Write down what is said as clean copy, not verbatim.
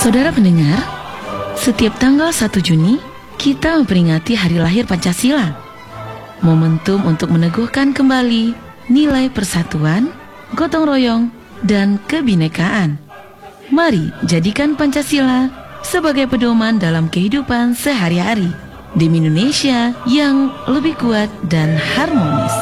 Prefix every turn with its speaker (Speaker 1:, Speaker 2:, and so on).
Speaker 1: Saudara pendengar, setiap tanggal 1 Juni kita memperingati hari lahir Pancasila. Momentum untuk meneguhkan kembali nilai persatuan, gotong royong, dan kebinekaan. Mari jadikan Pancasila sebagai pedoman dalam kehidupan sehari-hari demi Indonesia yang lebih kuat dan harmonis.